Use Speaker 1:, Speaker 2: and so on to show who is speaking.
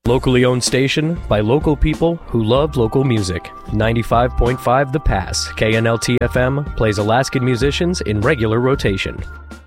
Speaker 1: Locally owned station by local people who love local music. 95.5 The Pass, KNLT FM, plays Alaskan musicians in regular rotation.